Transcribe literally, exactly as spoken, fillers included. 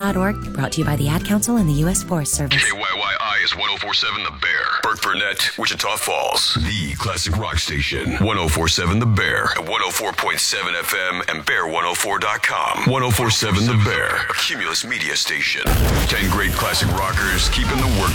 Org, brought to you by the Ad Council and the U S Forest Service. K Y Y I is one oh four point seven The Bear. Burt Burnett, Wichita Falls. The classic rock station. one oh four point seven The Bear. At one oh four point seven F M and bear one oh four dot com. one oh four point seven The Bear. A Cumulus media station. Ten great classic rockers keeping the work